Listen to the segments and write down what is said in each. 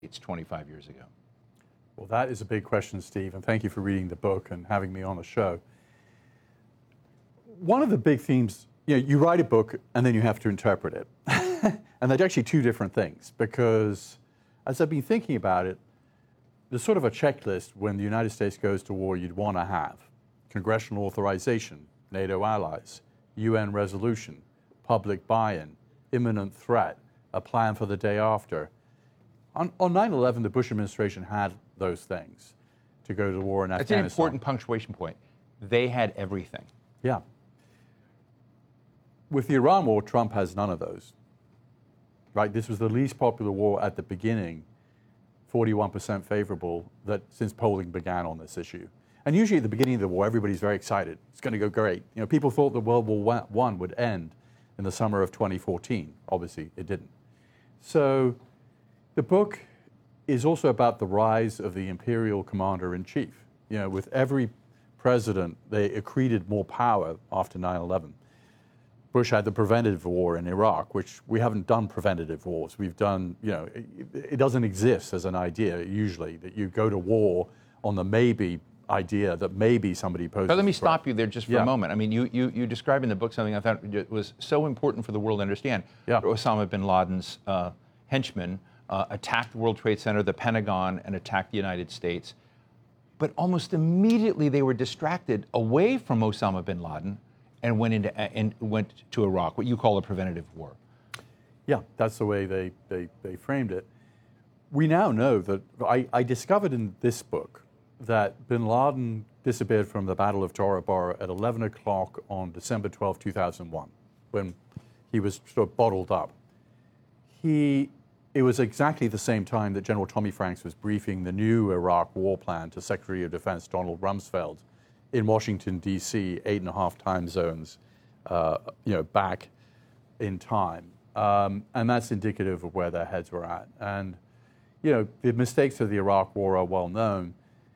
It's 25 years ago? Well, that is a big question, Steve, and thank you for reading the book and having me on the show. One of the big themes, you write a book and then you have to interpret it. And they're actually two different things, because as I've been thinking about it, there's sort of a checklist when the United States goes to war you'd want to have. Congressional authorization, NATO allies, UN resolution, public buy-in, imminent threat, a plan for the day after. On 9/11, the Bush administration had those things to go to war in Afghanistan. That's an important punctuation point. They had everything. Yeah. With the Iran war, Trump has none of those. Right? This was the least popular war at the beginning, 41% favorable, that since polling began on this issue. And usually at the beginning of the war, everybody's very excited. It's going to go great. People thought that World War I would end in the summer of 2014. Obviously, it didn't. So the book is also about the rise of the imperial commander-in-chief. With every president, they accreted more power after 9/11. Bush had the preventative war in Iraq, which we haven't done preventative wars. We've done, it doesn't exist as an idea usually that you go to war on the maybe idea that maybe somebody poses. But let me stop you there just for a moment. I mean, you describe in the book something I thought was so important for the world to understand. Osama bin Laden's henchmen attacked the World Trade Center, the Pentagon, and attacked the United States. But almost immediately they were distracted away from Osama bin Laden and went to Iraq, what you call a preventative war. Yeah, that's the way they framed it. We now know that, I discovered in this book that bin Laden disappeared from the Battle of Tora Bora at 11 o'clock on December 12, 2001, when he was sort of bottled up. It was exactly the same time that General Tommy Franks was briefing the new Iraq war plan to Secretary of Defense Donald Rumsfeld in Washington, D.C., 8.5 time zones, back in time. And that's indicative of where their heads were at. And, the mistakes of the Iraq war are well known.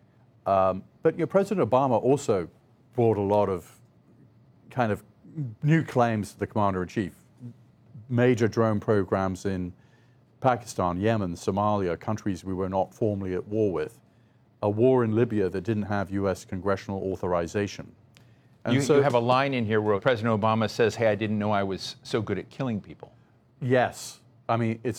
But President Obama also brought a lot of kind of new claims to the commander-in-chief. Major drone programs in Pakistan, Yemen, Somalia, countries we were not formally at war with. A war in Libya that didn't have U.S. congressional authorization. And you have a line in here where President Obama says, hey, I didn't know I was so good at killing people. Yes. I mean, it's,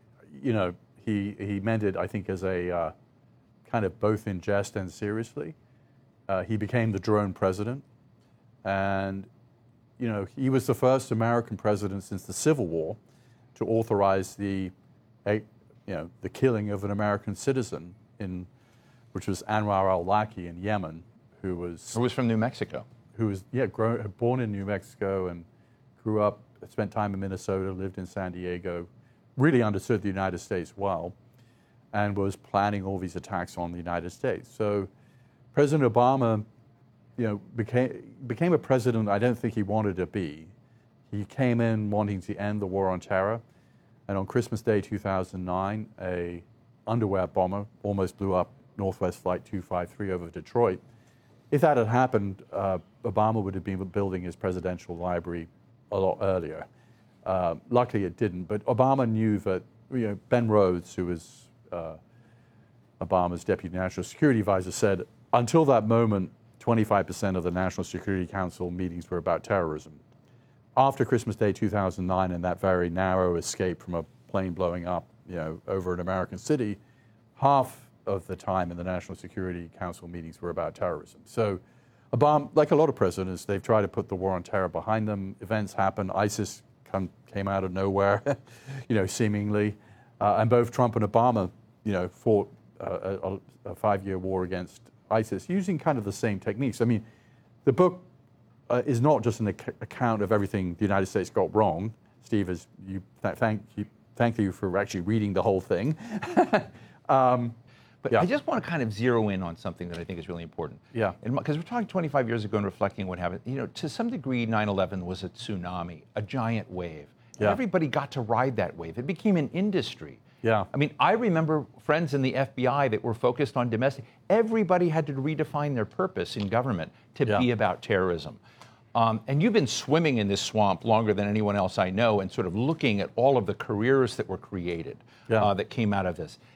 he meant it, I think, as a kind of both in jest and seriously. He became the drone president. And, he was the first American president since the Civil War to authorize the killing of an American citizen which was Anwar al-Awlaki in Yemen, who was from New Mexico. Who was born in New Mexico and grew up, spent time in Minnesota, lived in San Diego, really understood the United States well, and was planning all these attacks on the United States. So President Obama, became a president I don't think he wanted to be. He came in wanting to end the war on terror, and on Christmas Day 2009, a underwear bomber almost blew up Northwest Flight 253 over Detroit. If that had happened, Obama would have been building his presidential library a lot earlier. Luckily it didn't, but Obama knew that, Ben Rhodes, who was Obama's deputy national security advisor, said, until that moment, 25% of the National Security Council meetings were about terrorism. After Christmas Day 2009 and that very narrow escape from a plane blowing up, over an American city, half of the time in the National Security Council meetings were about terrorism. So Obama, like a lot of presidents, they've tried to put the war on terror behind them. Events happen. ISIS came out of nowhere, seemingly. And both Trump and Obama, fought a 5-year war against ISIS using kind of the same techniques. I mean, the book is not just an account of everything the United States got wrong. Steve, thank you for actually reading the whole thing. But I just want to kind of zero in on something that I think is really important. Yeah. Because we're talking 25 years ago and reflecting what happened. To some degree, 9/11 was a tsunami, a giant wave. And everybody got to ride that wave. It became an industry. Yeah. I mean, I remember friends in the FBI that were focused on domestic. Everybody had to redefine their purpose in government to be about terrorism. And you've been swimming in this swamp longer than anyone else I know and sort of looking at all of the careers that were created that came out of this.